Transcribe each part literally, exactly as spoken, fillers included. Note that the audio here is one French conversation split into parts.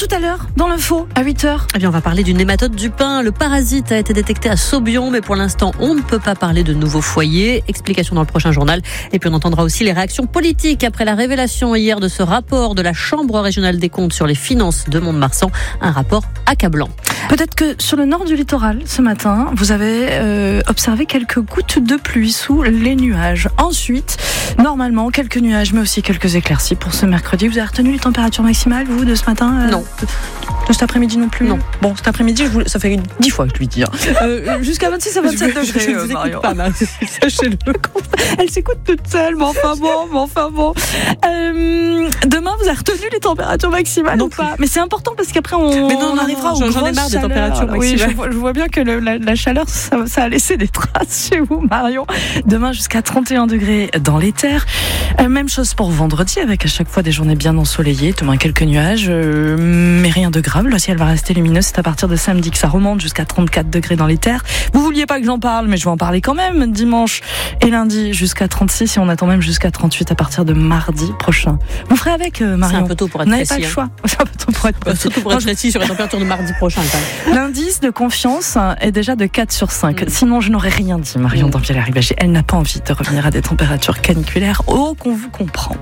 tout à l'heure, dans l'info, à huit heures. Eh bien, on va parler d'une nématode du pain. Le parasite a été détecté à Saubion, mais pour l'instant, on ne peut pas parler de nouveaux foyers. Explication dans le prochain journal. Et puis, on entendra aussi les réactions politiques après la révélation hier de ce rapport de la Chambre régionale des comptes sur les finances de Mont-de-Marsan. Un rapport accablant. Peut-être que sur le nord du littoral, ce matin, vous avez euh, observé quelques gouttes de pluie sous les nuages. Ensuite, normalement, quelques nuages, mais aussi quelques éclaircies pour ce mercredi. Vous avez retenu les températures maximales, vous, de ce matin euh, Non. De cet après-midi non plus? Non. Bon, cet après-midi, je vous... ça fait dix fois que je lui dis. Hein. Euh, jusqu'à vingt-six à vingt-sept degrés. Je ne vous écoute pas, Marie. Sachez-le. Elle s'écoute toute seule, mais enfin bon, mais enfin bon. Euh, demain, vous avez retenu les températures maximales non ou pas? Mais c'est important parce qu'après, on, mais non, on non, arrivera non, aux j'en ai marre des températures maximales. Oui, je vois, je vois bien que le, la, la chaleur, ça, ça a laissé des traces chez vous, Marion. Demain, jusqu'à trente et un degrés dans les terres. Euh, même chose pour vendredi, avec à chaque fois des journées bien ensoleillées. Demain, quelques nuages, euh, mais rien de grave. Le ciel va rester lumineux. C'est à partir de samedi que ça remonte jusqu'à trente-quatre degrés dans les terres. Vous vouliez pas que j'en parle, mais je vais en parler quand même. Dimanche et lundi jusqu'à trente-six, et on attend même jusqu'à trente-huit à partir de mardi prochain. Vous ferez avec, euh, Marion? C'est un peu tôt pour être Vous n'avez précis. pas le choix. C'est un peu tôt pour être précis. Surtout pour être précis sur la température de mardi prochain. Quand même. L'indice de confiance est déjà de quatre sur cinq. Mmh. Sinon, je n'aurais rien dit, Marion mmh. Dampier-Larribagé. Elle n'a pas envie de revenir à des températures caniculaires. Oh, qu'on vous comprend.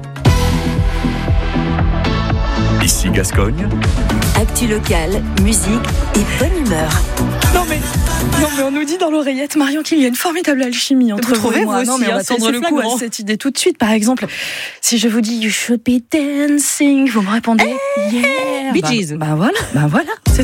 Ici Gascogne. Actu locale, musique et bonne humeur. Non mais, non mais on nous dit dans l'oreillette, Marion, qu'il y a une formidable alchimie entre vous, vous trouvez, et moi. vous Non aussi, mais on hein, va c'est- tendre c'est le coup flagrant. à cette idée tout de suite. Par exemple, si je vous dis you should be dancing, vous me répondez yeah. Bee Bah- Gees. Bah voilà, bah voilà. C'est